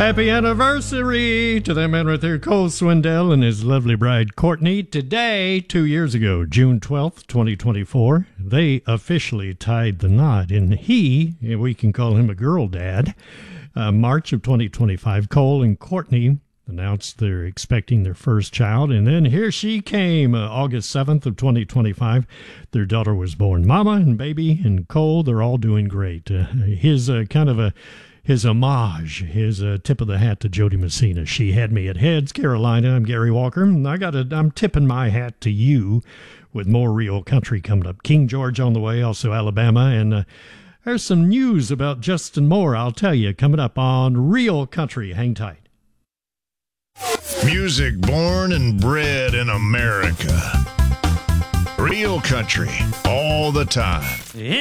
Happy anniversary to that man right there, Cole Swindell, and his lovely bride, Courtney. Today, 2 years ago, June 12th, 2024, they officially tied the knot. And we can call him a girl dad, March of 2025, Cole and Courtney announced they're expecting their first child. And then here she came, August 7th of 2025. Their daughter was born. Mama and baby and Cole, they're all doing great. His homage, his tip of the hat to Jody Messina. She had me at Heads, Carolina. I'm Gary Walker. I'm tipping my hat to you with more real country coming up. King George on the way, also Alabama. And there's some news about Justin Moore, I'll tell you, coming up on Real Country. Hang tight. Music born and bred in America. Real country all the time.